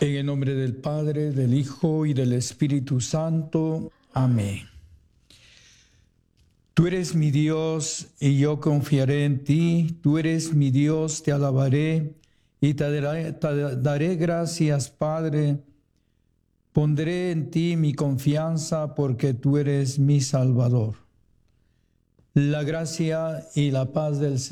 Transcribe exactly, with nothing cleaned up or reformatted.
En el nombre del Padre, del Hijo y del Espíritu Santo. Amén. Tú eres mi Dios y yo confiaré en ti. Tú eres mi Dios, te alabaré y te daré, te daré gracias, Padre. Pondré en ti mi confianza porque tú eres mi Salvador. La gracia y la paz del Señor